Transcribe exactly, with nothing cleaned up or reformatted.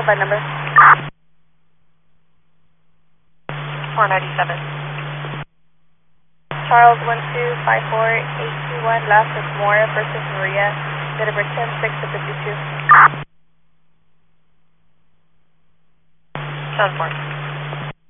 Qualified number. four ninety-seven. Charles one two five four eight two one, last is Mora, first is Maria, date of birth ten six to fifty-two. Transport.